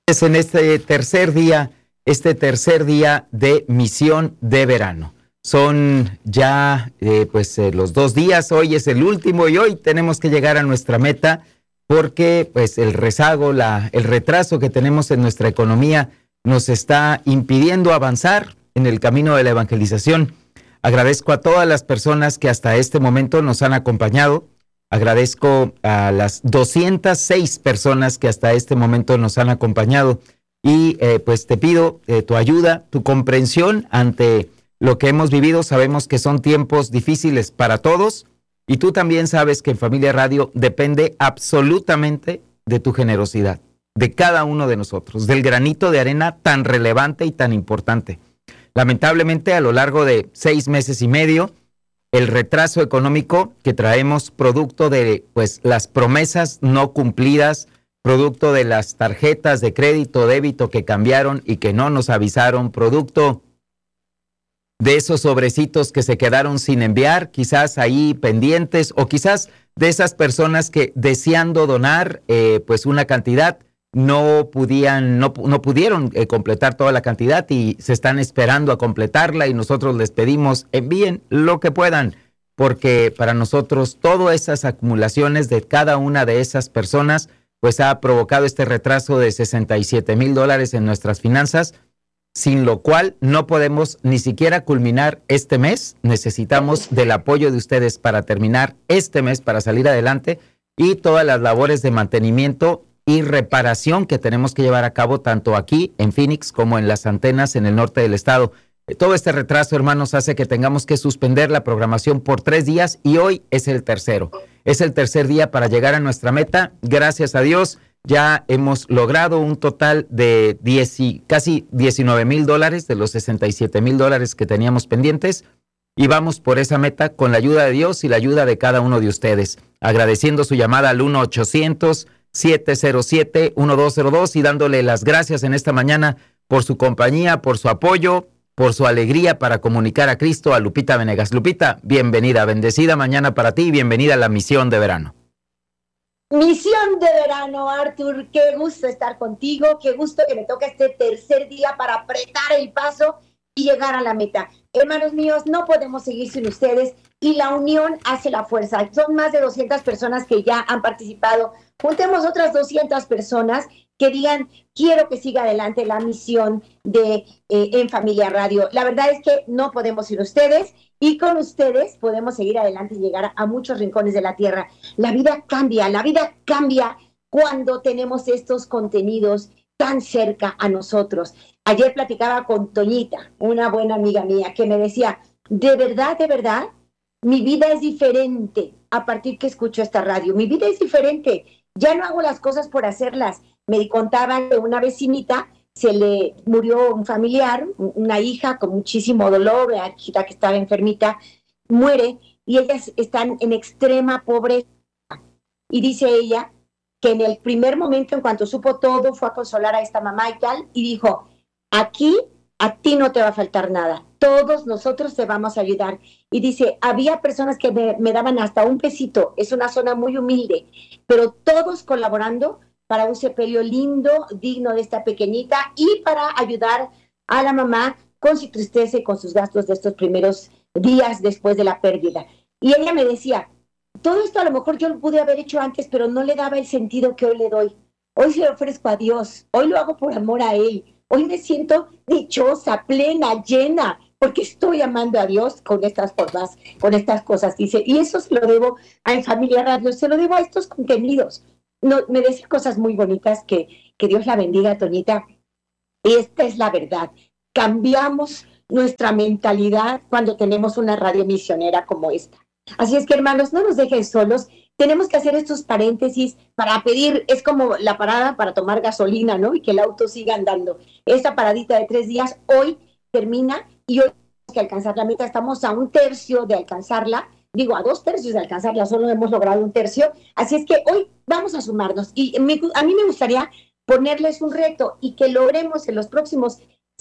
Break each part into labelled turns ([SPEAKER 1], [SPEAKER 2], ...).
[SPEAKER 1] En este tercer día de misión de verano. Son ya los 2 días, hoy es el último y hoy tenemos que llegar a nuestra meta porque pues el rezago, el retraso que tenemos en nuestra economía nos está impidiendo avanzar en el camino de la evangelización. Agradezco a todas las personas que hasta este momento nos han acompañado. Agradezco a las 206 personas que hasta este momento nos han acompañado y pues te pido tu ayuda, tu comprensión ante lo que hemos vivido. Sabemos que son tiempos difíciles para todos y tú también sabes que en Familia Radio depende absolutamente de tu generosidad, de cada uno de nosotros, del granito de arena tan relevante y tan importante. Lamentablemente, a lo largo de 6 meses y medio, el retraso económico que traemos producto de pues las promesas no cumplidas, producto de las tarjetas de crédito, débito que cambiaron y que no nos avisaron, producto de esos sobrecitos que se quedaron sin enviar, quizás ahí pendientes, o quizás de esas personas que deseando donar pues una cantidad, no pudieron completar toda la cantidad y se están esperando a completarla y nosotros les pedimos envíen lo que puedan, porque para nosotros todas esas acumulaciones de cada una de esas personas pues ha provocado este retraso de $67,000 en nuestras finanzas, sin lo cual no podemos ni siquiera culminar este mes. Necesitamos del apoyo de ustedes para terminar este mes, para salir adelante, y todas las labores de mantenimiento y reparación que tenemos que llevar a cabo tanto aquí en Phoenix como en las antenas en el norte del estado. Todo este retraso, hermanos, hace que tengamos que suspender la programación por 3 días y hoy es el tercero. Es el tercer día para llegar a nuestra meta. Gracias a Dios, ya hemos logrado un total de casi $19,000 de los $67,000 que teníamos pendientes y vamos por esa meta con la ayuda de Dios y la ayuda de cada uno de ustedes. Agradeciendo su llamada al 1-800-707-1202 y dándole las gracias en esta mañana por su compañía, por su apoyo, por su alegría para comunicar a Cristo, a Lupita Venegas. Lupita, bienvenida, bendecida mañana para ti y bienvenida a la misión de verano.
[SPEAKER 2] Misión de verano, Arthur, qué gusto estar contigo, qué gusto que me toca este tercer día para apretar el paso y llegar a la meta. Hermanos míos, no podemos seguir sin ustedes y la unión hace la fuerza. Son más de 200 personas que ya han participado. Juntemos otras 200 personas que digan, quiero que siga adelante la misión de En Familia Radio. La verdad es que no podemos sin ustedes y con ustedes podemos seguir adelante y llegar a muchos rincones de la tierra. La vida cambia cuando tenemos estos contenidos tan cerca a nosotros. Ayer platicaba con Toñita, una buena amiga mía, que me decía, de verdad, mi vida es diferente a partir que escucho esta radio. Mi vida es diferente. Ya no hago las cosas por hacerlas. Me contaban que una vecinita se le murió un familiar, una hija con muchísimo dolor, la hijita que estaba enfermita, muere y ellas están en extrema pobreza. Y dice ella que en el primer momento, en cuanto supo todo, fue a consolar a esta mamá y tal, y dijo, aquí a ti no te va a faltar nada, todos nosotros te vamos a ayudar. Y dice, había personas que me daban hasta un pesito, es una zona muy humilde, pero todos colaborando para un sepelio lindo, digno de esta pequeñita y para ayudar a la mamá con su tristeza y con sus gastos de estos primeros días después de la pérdida. Y ella me decía, todo esto a lo mejor yo lo pude haber hecho antes, pero no le daba el sentido que hoy le doy. Hoy se lo ofrezco a Dios, hoy lo hago por amor a Él, hoy me siento dichosa, plena, llena, porque estoy amando a Dios con estas formas, con estas cosas, dice, y eso se lo debo a En Familia Radio, se lo debo a estos contenidos. No, me decía cosas muy bonitas, que Dios la bendiga, Toñita. Esta es la verdad. Cambiamos nuestra mentalidad cuando tenemos una radio misionera como esta. Así es que, hermanos, no nos dejen solos. Tenemos que hacer estos paréntesis para pedir, es como la parada para tomar gasolina, ¿no? Y que el auto siga andando. Esta paradita de 3 días hoy termina y hoy tenemos que alcanzar la meta. Estamos a 1/3 de alcanzarla. Digo, a 2/3 de alcanzarla, solo hemos logrado 1/3. Así es que hoy vamos a sumarnos. Y a mí me gustaría ponerles un reto y que logremos en los próximos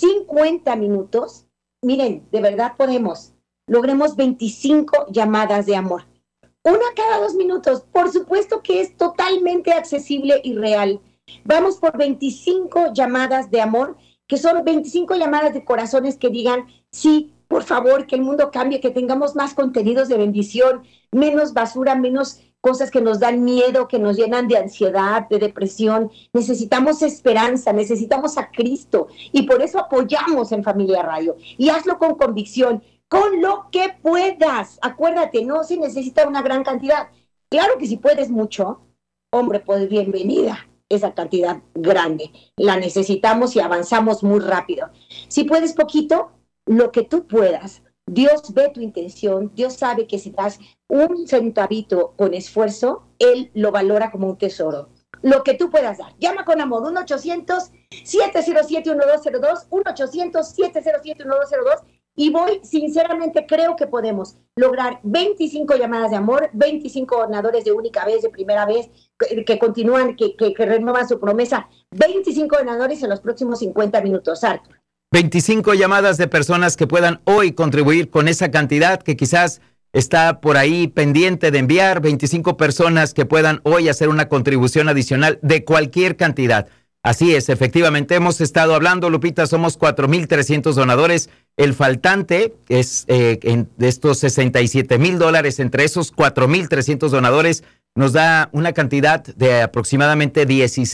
[SPEAKER 2] 50 minutos, miren, de verdad podemos, logremos 25 llamadas de amor. Una cada 2 minutos. Por supuesto que es totalmente accesible y real. Vamos por 25 llamadas de amor, que son 25 llamadas de corazones que digan, sí, por favor, que el mundo cambie, que tengamos más contenidos de bendición, menos basura, menos cosas que nos dan miedo, que nos llenan de ansiedad, de depresión. Necesitamos esperanza, necesitamos a Cristo, y por eso apoyamos en Familia Radio. Y hazlo con convicción, con lo que puedas. Acuérdate, no se necesita una gran cantidad. Claro que si puedes mucho, hombre, pues bienvenida. Esa cantidad grande, la necesitamos y avanzamos muy rápido. Si puedes poquito, lo que tú puedas. Dios ve tu intención, Dios sabe que si das un centavito con esfuerzo, Él lo valora como un tesoro. Lo que tú puedas dar. Llama con amor, 1-800-707-1202, 1-800-707-1202, y sinceramente creo que podemos lograr 25 llamadas de amor, 25 donadores de única vez, de primera vez, que continúan, que renuevan su promesa, 25 donadores en los próximos 50 minutos, Arthur.
[SPEAKER 1] 25 llamadas de personas que puedan hoy contribuir con esa cantidad que quizás está por ahí pendiente de enviar, 25 personas que puedan hoy hacer una contribución adicional de cualquier cantidad. Así es, efectivamente, hemos estado hablando, Lupita, somos 4,300 donadores. El faltante es de estos $67,000. Entre esos 4,300 donadores nos da una cantidad de aproximadamente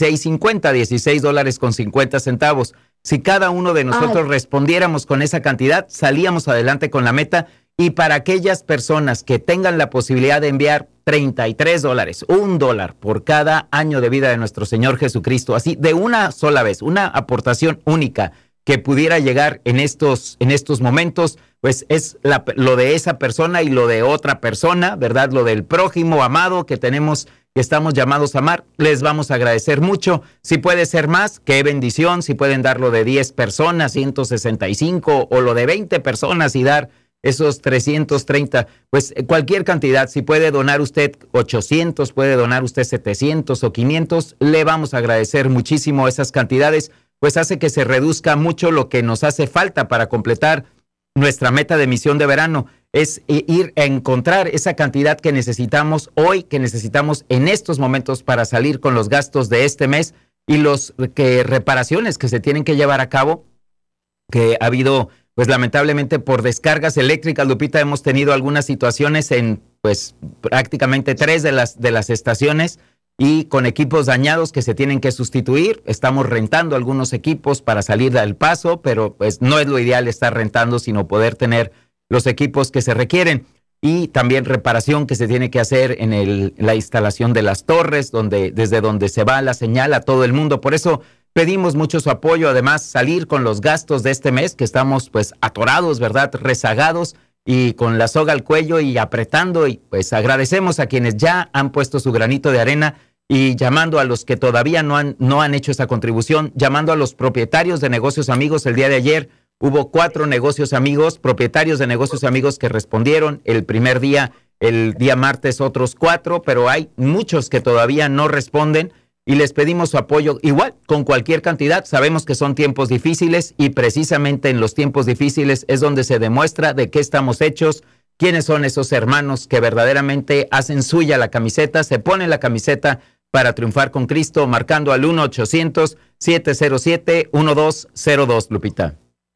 [SPEAKER 1] $16.50. Si cada uno de nosotros respondiéramos con esa cantidad, salíamos adelante con la meta. Y para aquellas personas que tengan la posibilidad de enviar $33, $1 por cada año de vida de nuestro Señor Jesucristo, así de una sola vez, una aportación única que pudiera llegar en estos momentos, pues es lo de esa persona y lo de otra persona, ¿verdad? Lo del prójimo amado que estamos llamados a amar. Les vamos a agradecer mucho. Si puede ser más, qué bendición. Si pueden dar lo de 10 personas, 165, o lo de 20 personas y dar esos 330, pues cualquier cantidad. Si puede donar usted 800, puede donar usted 700 o 500, le vamos a agradecer muchísimo esas cantidades, pues hace que se reduzca mucho lo que nos hace falta para completar nuestra meta de misión de verano. Es ir a encontrar esa cantidad que necesitamos hoy, que necesitamos en estos momentos para salir con los gastos de este mes y los reparaciones que se tienen que llevar a cabo, que ha habido, pues lamentablemente por descargas eléctricas, Lupita, hemos tenido algunas situaciones en pues prácticamente 3 de las estaciones, y con equipos dañados que se tienen que sustituir. Estamos rentando algunos equipos para salir del paso, pero pues no es lo ideal estar rentando, sino poder tener los equipos que se requieren. Y también reparación que se tiene que hacer en la instalación de las torres, desde donde se va la señal a todo el mundo. Por eso pedimos mucho su apoyo. Además, salir con los gastos de este mes, que estamos pues atorados, ¿verdad? Rezagados y con la soga al cuello y apretando. Y pues agradecemos a quienes ya han puesto su granito de arena, y llamando a los que todavía no han hecho esa contribución, llamando a los propietarios de negocios amigos. El día de ayer hubo 4 negocios amigos, propietarios de negocios amigos, que respondieron. El primer día, el día martes, otros 4, pero hay muchos que todavía no responden, y les pedimos su apoyo igual, con cualquier cantidad. Sabemos que son tiempos difíciles, y precisamente en los tiempos difíciles es donde se demuestra de qué estamos hechos, quiénes son esos hermanos que verdaderamente hacen suya la camiseta, se ponen la camiseta para triunfar con Cristo, marcando al 1-800-707-1202, Lupita.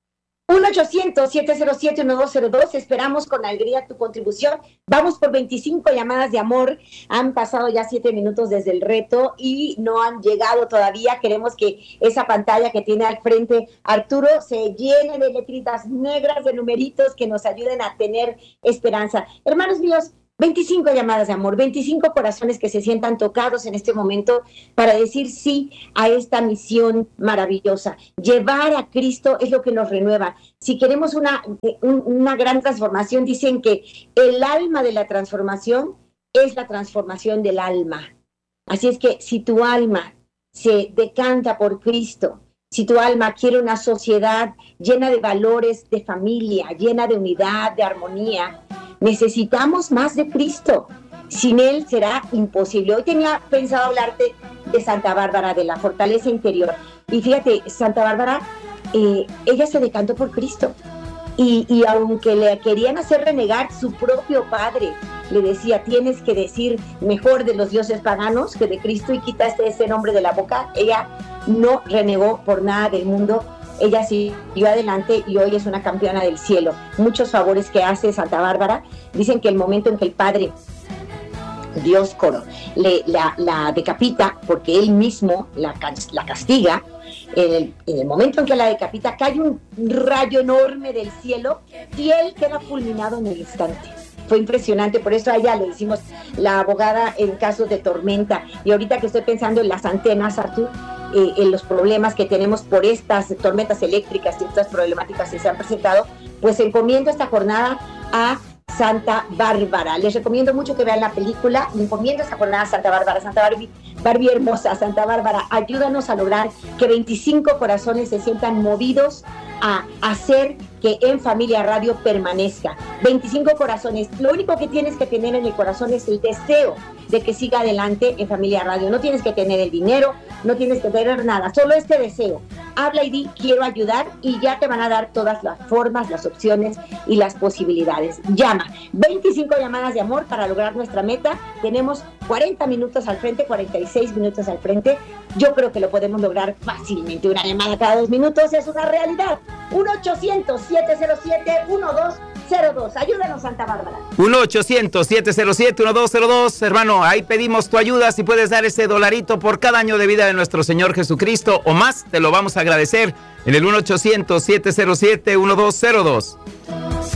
[SPEAKER 2] 1-800-707-1202. Esperamos con alegría tu contribución. Vamos por 25 llamadas de amor. Han pasado ya 7 minutos desde el reto y no han llegado todavía. Queremos que esa pantalla que tiene al frente Arturo se llene de letritas negras, de numeritos que nos ayuden a tener esperanza. Hermanos míos, 25 llamadas de amor, 25 corazones que se sientan tocados en este momento para decir sí a esta misión maravillosa. Llevar a Cristo es lo que nos renueva. Si queremos una gran transformación, dicen que el alma de la transformación es la transformación del alma. Así es que si tu alma se decanta por Cristo, si tu alma quiere una sociedad llena de valores de familia, llena de unidad, de armonía, necesitamos más de Cristo. Sin Él será imposible. Hoy tenía pensado hablarte de Santa Bárbara, de la fortaleza interior. Y fíjate, Santa Bárbara, ella se decantó por Cristo. y aunque le querían hacer renegar, su propio padre le decía, tienes que decir mejor de los dioses paganos que de Cristo y quitaste ese nombre de la boca. Ella no renegó por nada del mundo, ella siguió adelante y hoy es una campeona del cielo. Muchos favores que hace Santa Bárbara. Dicen que el momento en que el padre Dios Coro la decapita, porque él mismo la castiga, en el momento en que la decapita cae un rayo enorme del cielo y él queda fulminado en el instante. Fue impresionante, por eso a ella le decimos la abogada en casos de tormenta. Y ahorita que estoy pensando en las antenas, Artur, en los problemas que tenemos por estas tormentas eléctricas y estas problemáticas que se han presentado, pues encomiendo esta jornada a Santa Bárbara. Les recomiendo mucho que vean la película. Le encomiendo esta jornada a Santa Bárbara. Santa Barbie hermosa, Santa Bárbara, ayúdanos a lograr que 25 corazones se sientan movidos a hacer que En Familia Radio permanezca. 25 corazones. Lo único que tienes que tener en el corazón es el deseo de que siga adelante En Familia Radio. No tienes que tener el dinero, no tienes que tener nada, solo este deseo. Habla y di, quiero ayudar, y ya te van a dar todas las formas, las opciones y las posibilidades. Llama. 25 llamadas de amor para lograr nuestra meta. Tenemos 40 minutos al frente, 46 minutos al frente. Yo creo que lo podemos lograr fácilmente. Una llamada cada 2 minutos es una realidad. 1-800-707-1202. Ayúdanos, Santa Bárbara.
[SPEAKER 1] 1-800-707-1202. Hermano, ahí pedimos tu ayuda. Si puedes dar ese $1 por cada año de vida de nuestro Señor Jesucristo o más, te lo vamos a agradecer en el 1-800-707-1202.